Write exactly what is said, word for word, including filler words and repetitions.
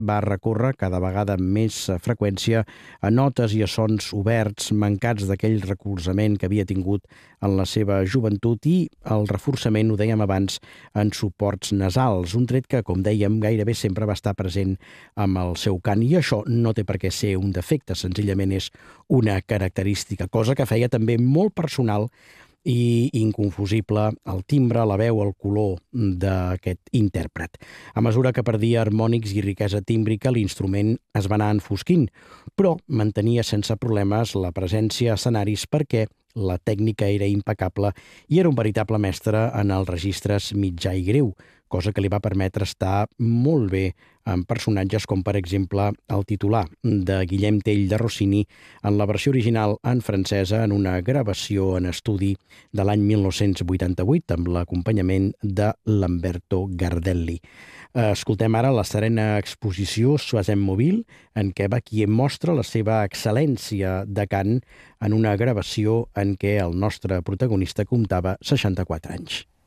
va recórrer cada vegada amb més freqüència a notes i a sons oberts, mancats d'aquell recolzament que havia tingut en la seva joventut i el reforçament, ho dèiem abans, en suports nasals, un tret que, com dèiem, gairebé sempre va estar present amb el seu cant. I això no té per què ser un defecte, senzillament és una característica, cosa que feia també molt personal i inconfusible el timbre, la veu, el color d'aquest intèrpret. A mesura que perdia harmònics i riquesa tímbrica, l'instrument es va anar enfosquint, però mantenia sense problemes la presència a escenaris perquè la tècnica era impecable i era un veritable mestre en els registres mitjà i greu, cosa que li va permetre estar molt bé en personatges com, per exemple, el titular de Guillem Tell de Rossini en la versió original en francesa en una gravació en estudi de l'any mil nou-cents vuitanta-vuit amb l'acompanyament de Lamberto Gardelli. Escoltem ara la serena exposició Soisem Mobile, en què Bacquier mostra la seva excel·lència de cant en una gravació en què el nostre protagonista comptava seixanta-quatre anys.